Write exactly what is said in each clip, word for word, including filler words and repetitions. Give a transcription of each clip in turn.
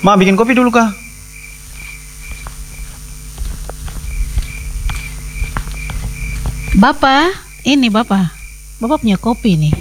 Ma, bikin kopi dulu kah? Bapak, ini Bapak. Bapak punya kopi nih.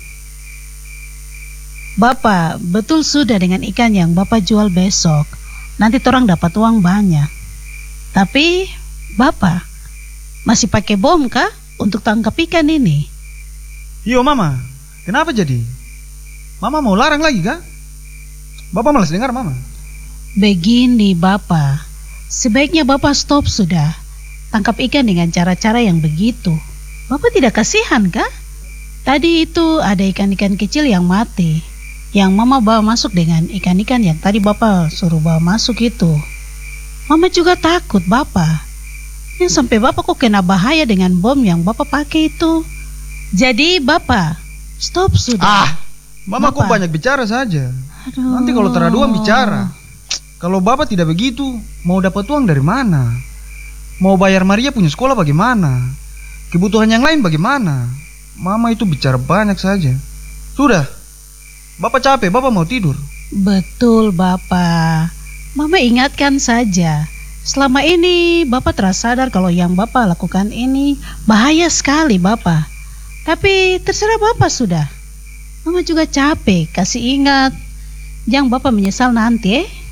Bapak, betul sudah dengan ikan yang Bapak jual besok. Nanti torang dapat uang banyak. Tapi, Bapak, masih pakai bom kah untuk tangkap ikan ini? Yo Mama, kenapa jadi? Mama mau larang lagi kah? Bapak malas dengar Mama. Begini Bapak, sebaiknya Bapak stop sudah. Tangkap ikan dengan cara-cara yang begitu. Bapak tidak kasihan kah? Tadi itu ada ikan-ikan kecil yang mati, yang Mama bawa masuk dengan ikan-ikan yang tadi Bapak suruh bawa masuk itu. Mama juga takut Bapak. Yang sampai Bapak kok kena bahaya dengan bom yang Bapak pakai itu. Jadi Bapak, stop sudah. Ah, Mama Bapak. kok banyak bicara saja. Aduh. Nanti kalau teraduan bicara. Kalau Bapak tidak begitu, mau dapat uang dari mana? Mau bayar Maria punya sekolah bagaimana? Kebutuhan yang lain bagaimana? Mama itu bicara banyak saja. Sudah, Bapak capek, Bapak mau tidur. Betul Bapak. Mama ingatkan saja. Selama ini Bapak terasa sadar kalau yang Bapak lakukan ini bahaya sekali Bapak. Tapi terserah Bapak sudah. Mama juga capek kasih ingat. Jangan Bapak menyesal nanti eh.